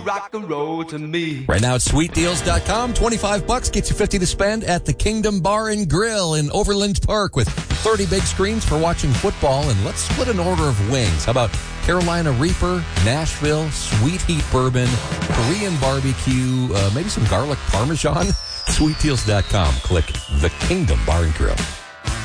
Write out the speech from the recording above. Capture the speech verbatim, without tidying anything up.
rock and roll to me. Right now at sweet deals dot com, twenty-five bucks gets you fifty to spend at the Kingdom Bar and Grill in Overland Park with thirty big screens for watching football. And let's split an order of wings. How about Carolina Reaper, Nashville, Sweet Heat Bourbon, Korean barbecue, uh, maybe some garlic parmesan? sweet deals dot com. Click the Kingdom Bar and Grill.